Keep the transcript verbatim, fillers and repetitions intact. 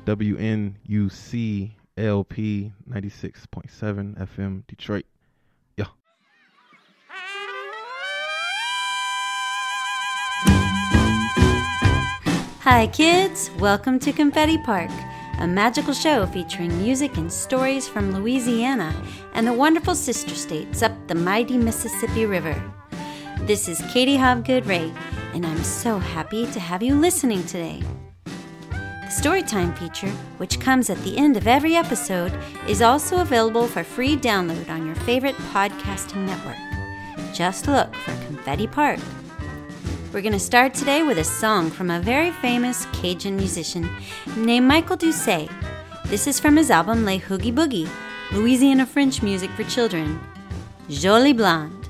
W N U C L P ninety-six point seven F M Detroit. Yeah. Hi kids, welcome to Confetti Park, a magical show featuring music and stories from Louisiana and the wonderful sister states up the mighty Mississippi River. This is Katie Hobgood-Ray, and I'm so happy to have you listening today. The Storytime feature, which comes at the end of every episode, is also available for free download on your favorite podcasting network. Just look for Confetti Park. We're going to start today with a song from a very famous Cajun musician named Michael Doucet. This is from his album Les Hoogie Boogie, Louisiana French music for children. Jolie Blonde.